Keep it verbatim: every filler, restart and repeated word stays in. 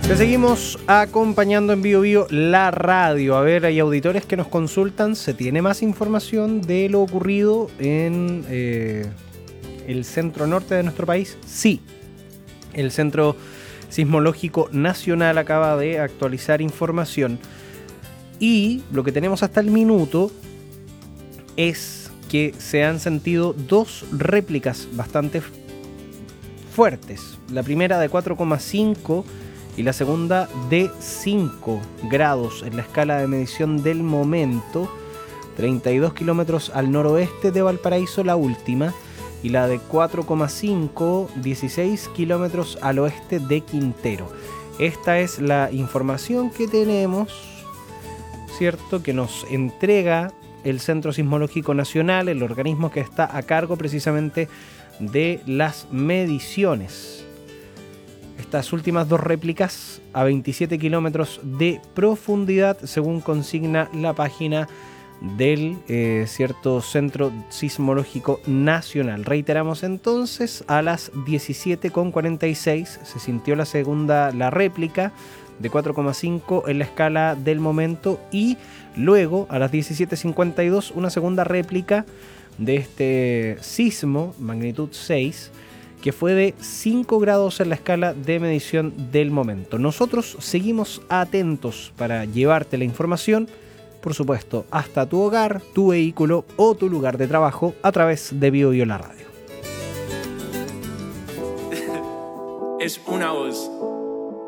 Te seguimos acompañando en Bio Bio la radio. A ver, hay auditores que nos consultan. ¿Se tiene más información de lo ocurrido en eh, el centro norte de nuestro país? Sí. El Centro Sismológico Nacional acaba de actualizar información. Y lo que tenemos hasta el minuto es que se han sentido dos réplicas bastante fuertes. La primera de cuatro coma cinco y la segunda de cinco grados en la escala de medición del momento, treinta y dos kilómetros al noroeste de Valparaíso la última, y la de cuatro coma cinco, dieciséis kilómetros al oeste de Quintero. Esta es la información que tenemos, ¿cierto?, que nos entrega el Centro Sismológico Nacional, el organismo que está a cargo precisamente de las mediciones. Estas últimas dos réplicas a veintisiete kilómetros de profundidad, según consigna la página del eh, cierto Centro Sismológico Nacional. Reiteramos entonces, a las diecisiete con cuarenta y seis se sintió la segunda, la réplica de cuatro coma cinco en la escala del momento, y luego a las diecisiete cincuenta y dos una segunda réplica de este sismo, magnitud seis, que fue de cinco grados en la escala de medición del momento. Nosotros seguimos atentos para llevarte la información, por supuesto, hasta tu hogar, tu vehículo o tu lugar de trabajo a través de Bio Bio la radio. Es una voz.